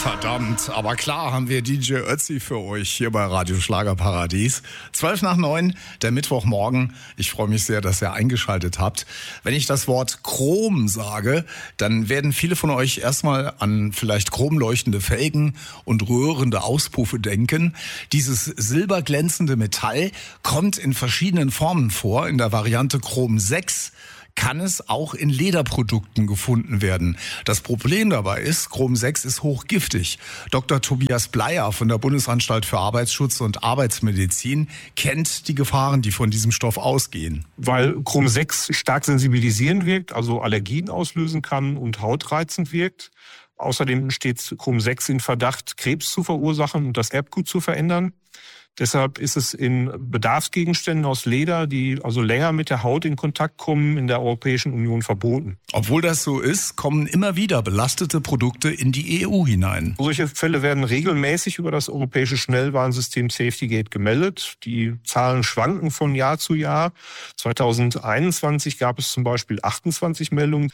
Verdammt, aber klar haben wir DJ Ötzi für euch hier bei Radio Schlagerparadies. 8:12, der Mittwochmorgen. Ich freue mich sehr, dass ihr eingeschaltet habt. Wenn ich das Wort Chrom sage, dann werden viele von euch erstmal an vielleicht chromleuchtende Felgen und rührende Auspuffe denken. Dieses silberglänzende Metall kommt in verschiedenen Formen vor. In der Variante Chrom 6 kann es auch in Lederprodukten gefunden werden. Das Problem dabei ist, Chrom 6 ist hochgiftig. Dr. Tobias Bleier von der Bundesanstalt für Arbeitsschutz und Arbeitsmedizin kennt die Gefahren, die von diesem Stoff ausgehen. Weil Chrom 6 stark sensibilisierend wirkt, also Allergien auslösen kann und hautreizend wirkt. Außerdem steht Chrom 6 in Verdacht, Krebs zu verursachen und das Erbgut zu verändern. Deshalb ist es in Bedarfsgegenständen aus Leder, die also länger mit der Haut in Kontakt kommen, in der Europäischen Union verboten. Obwohl das so ist, kommen immer wieder belastete Produkte in die EU hinein. Solche Fälle werden regelmäßig über das europäische Schnellwarnsystem SafetyGate gemeldet. Die Zahlen schwanken von Jahr zu Jahr. 2021 gab es zum Beispiel 28 Meldungen.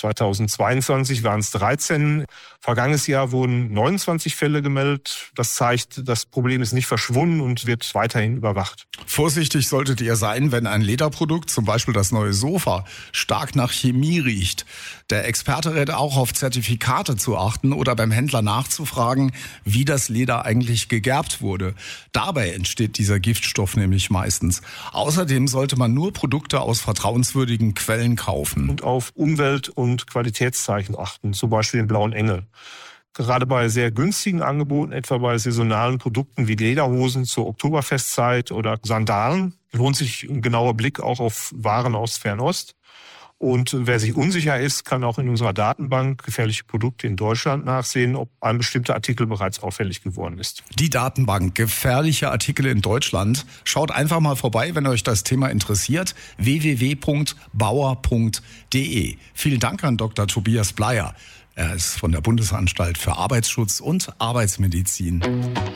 2022 waren es 13. Vergangenes Jahr wurden 29 Fälle gemeldet. Das zeigt, das Problem ist nicht verschwunden und wird weiterhin überwacht. Vorsichtig solltet ihr sein, wenn ein Lederprodukt, zum Beispiel das neue Sofa, stark nach Chemie riecht. Der Experte rät auch auf Zertifikate zu achten oder beim Händler nachzufragen, wie das Leder eigentlich gegerbt wurde. Dabei entsteht dieser Giftstoff nämlich meistens. Außerdem sollte man nur Produkte aus vertrauenswürdigen Quellen kaufen. Und auf Umwelt- und Qualitätszeichen achten, zum Beispiel den blauen Engel. Gerade bei sehr günstigen Angeboten, etwa bei saisonalen Produkten wie Lederhosen zur Oktoberfestzeit oder Sandalen, lohnt sich ein genauer Blick auch auf Waren aus Fernost. Und wer sich unsicher ist, kann auch in unserer Datenbank gefährliche Produkte in Deutschland nachsehen, ob ein bestimmter Artikel bereits auffällig geworden ist. Die Datenbank gefährliche Artikel in Deutschland. Schaut einfach mal vorbei, wenn euch das Thema interessiert. www.bauer.de. Vielen Dank an Dr. Tobias Bleier. Er ist von der Bundesanstalt für Arbeitsschutz und Arbeitsmedizin.